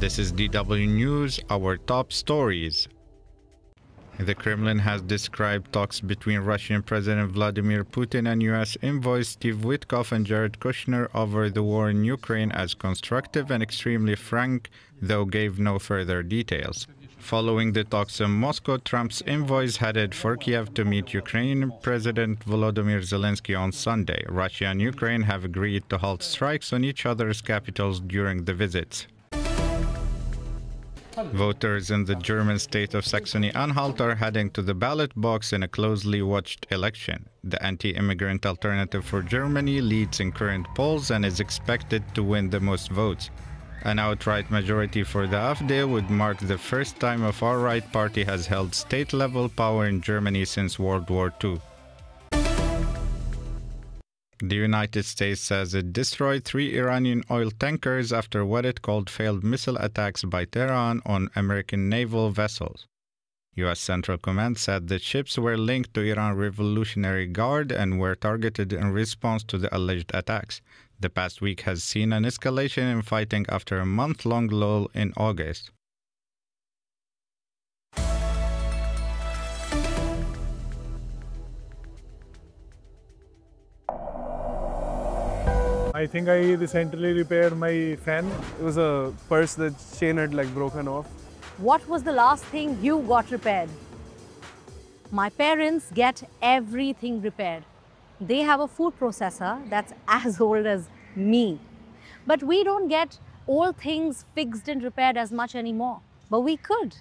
This is DW News, our top stories. The Kremlin has described talks between Russian President Vladimir Putin and U.S. envoys Steve Witkoff and Jared Kushner over the war in Ukraine as constructive and extremely frank, though gave no further details. Following the talks in Moscow, Trump's envoys headed for Kiev to meet Ukrainian President Volodymyr Zelensky on Sunday. Russia and Ukraine have agreed to halt strikes on each other's capitals during the visits. Voters in the German state of Saxony-Anhalt are heading to the ballot box in a closely watched election. The anti-immigrant Alternative for Germany leads in current polls and is expected to win the most votes. An outright majority for the AfD would mark the first time a far-right party has held state-level power in Germany since World War II. The United States says it destroyed 3 Iranian oil tankers after what it called failed missile attacks by Tehran on American naval vessels. U.S. Central Command said the ships were linked to Iran Revolutionary Guard and were targeted in response to the alleged attacks. The past week has seen an escalation in fighting after a month-long lull in August. I think I recently repaired my fan. It was a purse, the chain had broken off. What was the last thing you got repaired? My parents get everything repaired. They have a food processor that's as old as me. But we don't get old things fixed and repaired as much anymore. But we could.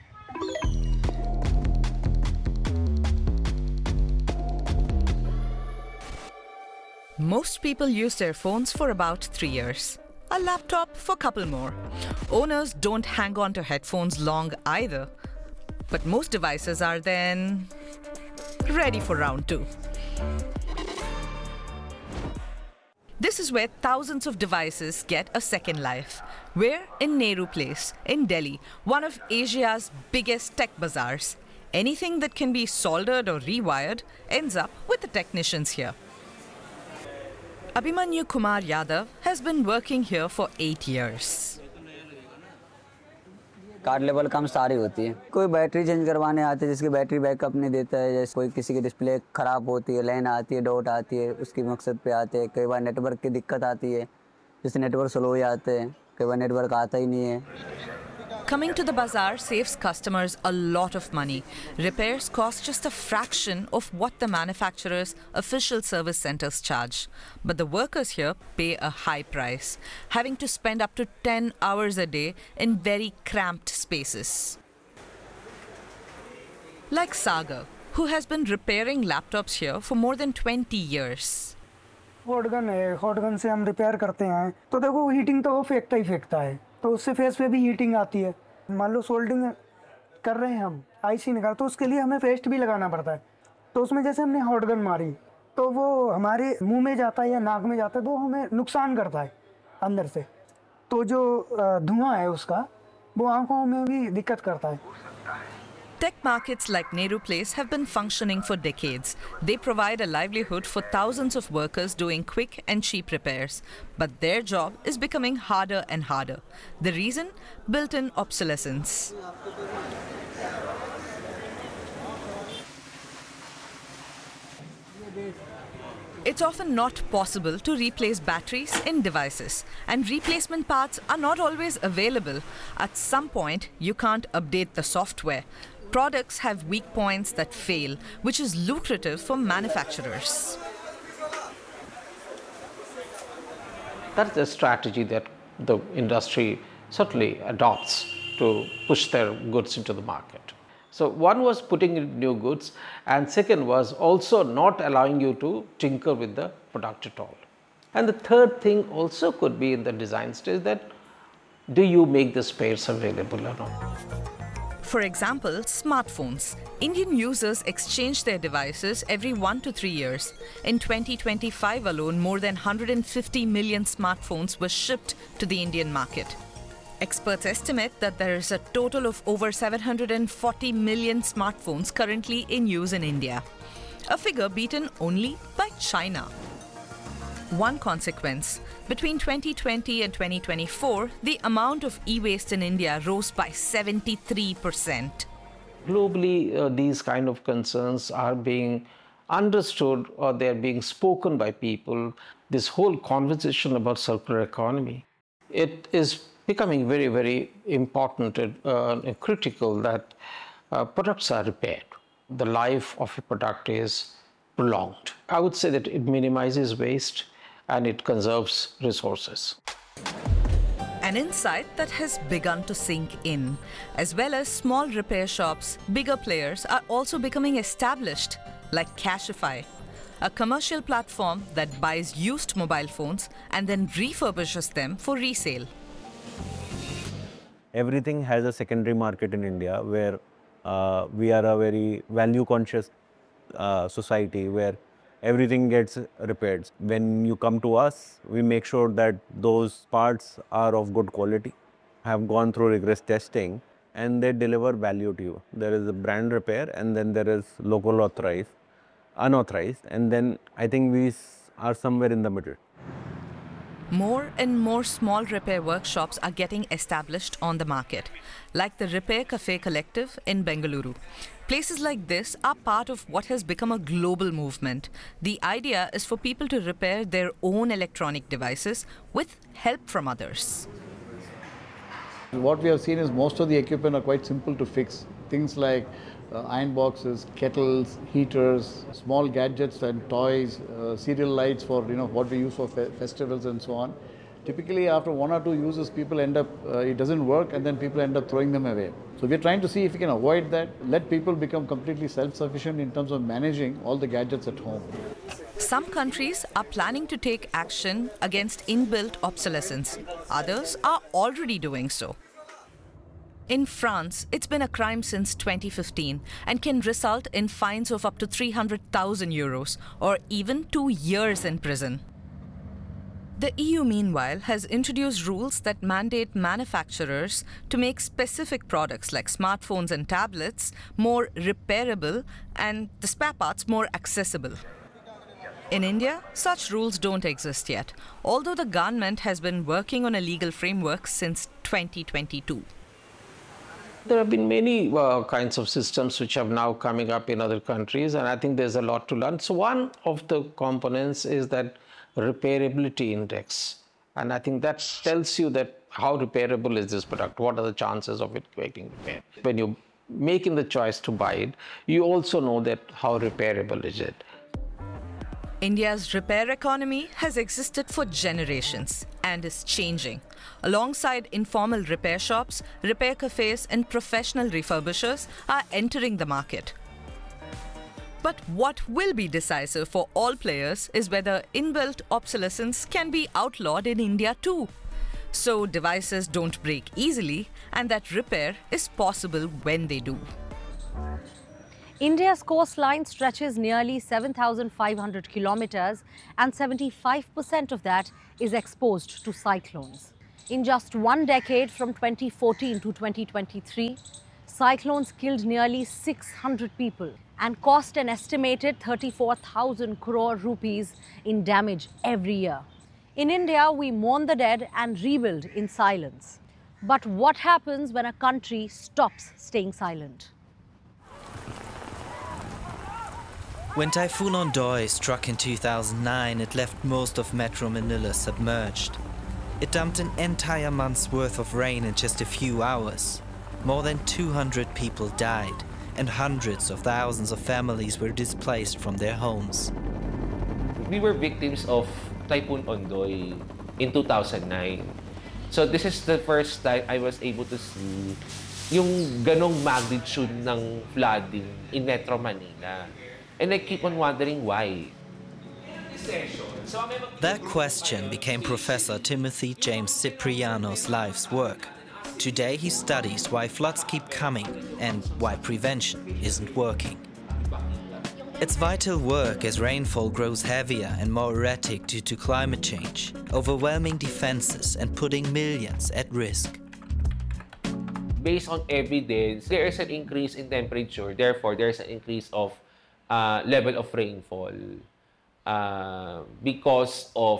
Most people use their phones for about 3 years. A laptop for a couple more. Owners don't hang on to headphones long either. But most devices are then ready for round 2. This is where thousands of devices get a second life. We're in Nehru Place, in Delhi, one of Asia's biggest tech bazaars. Anything that can be soldered or rewired ends up with the technicians here. Abhimanyu Kumar Yadav has been working here for 8 years. Card level कम सारी होती है कोई battery change करवाने आते हैं जिसकी battery backup नहीं देता है जैसे कोई किसी की डिस्प्ले ख़राब होती है लाइन आती है डॉट आती है उसकी मकसद पे आते हैं कई बार नेटवर्क की दिक्कत आती है जिससे नेटवर्क स्लो हो जाते हैं कई बार नेटवर्क आता ही नहीं है Coming to the bazaar saves customers a lot of money. Repairs cost just a fraction of what the manufacturer's official service centers charge. But the workers here pay a high price, having to spend up to 10 hours a day in very cramped spaces. Like Sagar, who has been repairing laptops here for more than 20 years. Hot gun है hot gun से हम repair करते हैं तो देखो heating तो वो फेंकता ही फेंकता है तो उससे फेस पे भी हीटिंग आती है मान लो सोल्डिंग कर रहे हैं हम आईसी निकाल तो उसके लिए हमें पेस्ट भी लगाना पड़ता है तो उसमें जैसे हमने हॉट गन मारी तो वो हमारे मुंह में जाता है या नाक में जाता है तो हमें नुकसान करता है अंदर से तो जो धुआं है उसका वो आंखों में भी दिक्कत करता है Tech markets like Nehru Place have been functioning for decades. They provide a livelihood for thousands of workers doing quick and cheap repairs. But their job is becoming harder and harder. The reason? Built-in obsolescence. It's often not possible to replace batteries in devices, and replacement parts are not always available. At some point, you can't update the software. Products have weak points that fail, which is lucrative for manufacturers. That's a strategy that the industry certainly adopts to push their goods into the market. So one was putting in new goods, and second was also not allowing you to tinker with the product at all. And the third thing also could be in the design stage that do you make the spares available or not? For example, smartphones. Indian users exchange their devices every 1 to 3 years. In 2025 alone, more than 150 million smartphones were shipped to the Indian market. Experts estimate that there is a total of over 740 million smartphones currently in use in India, a figure beaten only by China. One consequence, between 2020 and 2024, the amount of e-waste in India rose by 73%. Globally, these kind of concerns are being understood or they're being spoken by people. This whole conversation about circular economy, it is becoming very, very important and critical that products are repaired. The life of a product is prolonged. I would say that it minimizes waste and it conserves resources. An insight that has begun to sink in. As well as small repair shops, bigger players are also becoming established, like Cashify, a commercial platform that buys used mobile phones and then refurbishes them for resale. Everything has a secondary market in India where we are a very value conscious society where everything gets repaired. When you come to us, we make sure that those parts are of good quality, have gone through rigorous testing, and they deliver value to you. There is a brand repair and then there is local authorized, unauthorized, and then I think we are somewhere in the middle. More and more small repair workshops are getting established on the market, like the Repair Cafe Collective in Bengaluru. Places like this are part of what has become a global movement. The idea is for people to repair their own electronic devices with help from others. What we have seen is most of the equipment are quite simple to fix. Things like iron boxes, kettles, heaters, small gadgets and toys, serial lights for what we use for festivals and so on. Typically, after 1 or 2 uses, people end up, it doesn't work, and then people end up throwing them away. So we're trying to see if we can avoid that, let people become completely self-sufficient in terms of managing all the gadgets at home. Some countries are planning to take action against inbuilt obsolescence. Others are already doing so. In France, it's been a crime since 2015 and can result in fines of up to 300,000 euros or even 2 years in prison. The EU, meanwhile, has introduced rules that mandate manufacturers to make specific products like smartphones and tablets more repairable and the spare parts more accessible. In India, such rules don't exist yet, although the government has been working on a legal framework since 2022. There have been many kinds of systems which are now coming up in other countries, and I think there's a lot to learn. So one of the components is that repairability index. And I think that tells you that how repairable is this product, what are the chances of it getting repaired. When you're making the choice to buy it, you also know that how repairable is it. India's repair economy has existed for generations and is changing. Alongside informal repair shops, repair cafes and professional refurbishers are entering the market. But what will be decisive for all players is whether inbuilt obsolescence can be outlawed in India too, so devices don't break easily and that repair is possible when they do. India's coastline stretches nearly 7,500 kilometers and 75% of that is exposed to cyclones. In just one decade, from 2014 to 2023, cyclones killed nearly 600 people and cost an estimated 34,000 crore rupees in damage every year. In India, we mourn the dead and rebuild in silence. But what happens when a country stops staying silent? When Typhoon Ondoi struck in 2009, it left most of Metro Manila submerged. It dumped an entire month's worth of rain in just a few hours. More than 200 people died, and hundreds of thousands of families were displaced from their homes. We were victims of Typhoon Ondoi in 2009. So this is the first time I was able to see yung ganong magnitude ng flooding in Metro Manila. And I keep on wondering why. That question became Professor Timothy James Cipriano's life's work. Today he studies why floods keep coming and why prevention isn't working. It's vital work as rainfall grows heavier and more erratic due to climate change, overwhelming defenses and putting millions at risk. Based on evidence, there is an increase in temperature. Therefore, there's an increase of level of rainfall. because of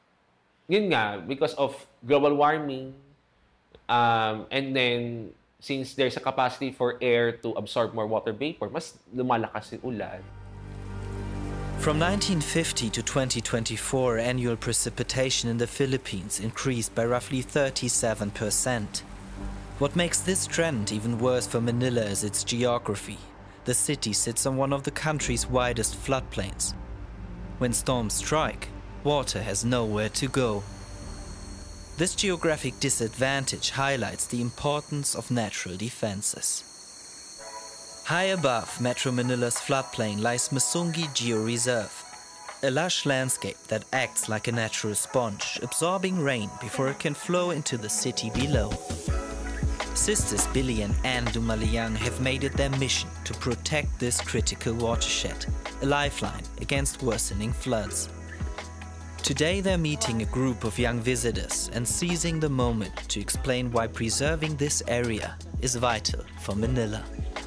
global warming, and then since there's a capacity for air to absorb more water vapor, mas lumalakas yung ulan. From 1950 to 2024, annual precipitation in the Philippines increased by roughly 37%. What makes this trend even worse for Manila is its geography. The city sits on one of the country's widest floodplains. When storms strike, water has nowhere to go. This geographic disadvantage highlights the importance of natural defenses. High above Metro Manila's floodplain lies Masungi Georeserve, a lush landscape that acts like a natural sponge, absorbing rain before it can flow into the city below. Sisters Billy and Anne Dumaliang have made it their mission to protect this critical watershed, a lifeline against worsening floods. Today they're meeting a group of young visitors and seizing the moment to explain why preserving this area is vital for Manila.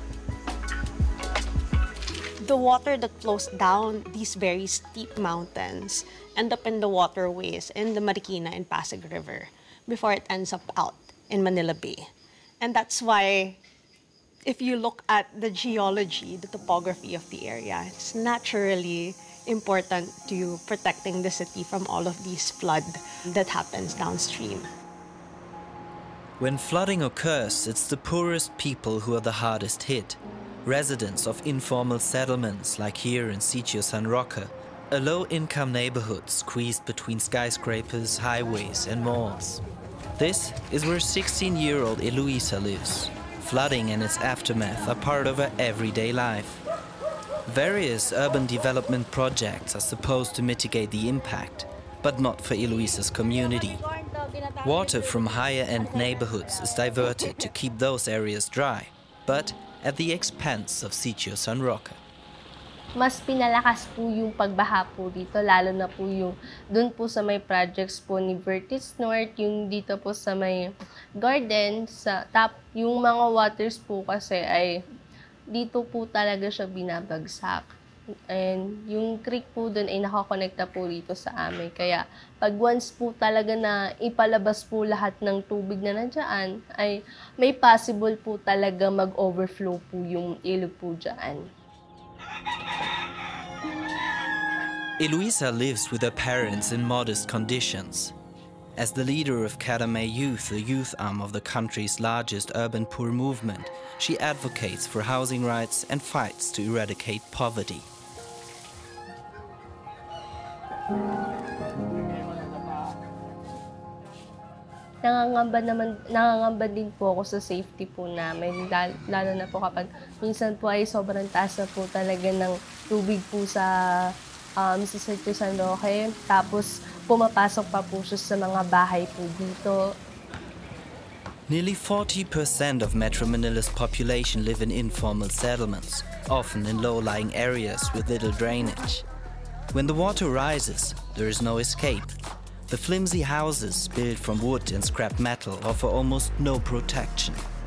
The water that flows down these very steep mountains end up in the waterways in the Marikina and Pasig River before it ends up out in Manila Bay. And that's why, if you look at the geology, the topography of the area, it's naturally important to protecting the city from all of these flood that happens downstream. When flooding occurs, it's the poorest people who are the hardest hit. Residents of informal settlements like here in Sitio San Roque, a low-income neighborhood squeezed between skyscrapers, highways and malls. This is where 16-year-old Eloisa lives. Flooding and its aftermath are part of her everyday life. Various urban development projects are supposed to mitigate the impact, but not for Eloisa's community. Water from higher-end neighborhoods is diverted to keep those areas dry, but at the expense of Sitio San Roque. Mas pinalakas po yung pagbaha po dito, lalo na po yung dun po sa may projects po ni Vertis North, yung dito po sa may garden, sa top, yung mga waters po kasi ay dito po talaga siya binabagsak. And yung creek po dun ay nakakonekta po dito sa amin. Kaya pag once po talaga na ipalabas po lahat ng tubig na nandiyan, ay may possible po talaga mag-overflow po yung ilog po dyan. Eloisa lives with her parents in modest conditions. As the leader of Kadame Youth, the youth arm of the country's largest urban poor movement, she advocates for housing rights and fights to eradicate poverty. Nangangamba din po ako sa safety po namin, lalo na po kapag minsan po ay sobrang taas na po talaga ng tubig po sa Sitio San Roque, tapos pumapasok pa po siya sa mga bahay po dito. Nearly 40% of Metro Manila's population live in informal settlements, often in low-lying areas with little drainage. When the water rises, there is no escape. The flimsy houses built from wood and scrap metal offer almost no protection.